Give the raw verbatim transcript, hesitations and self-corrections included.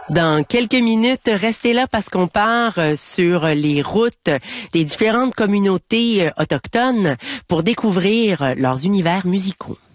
Dans quelques minutes, restez là parce qu'on part sur les routes des différentes communautés autochtones pour découvrir leurs univers musicaux.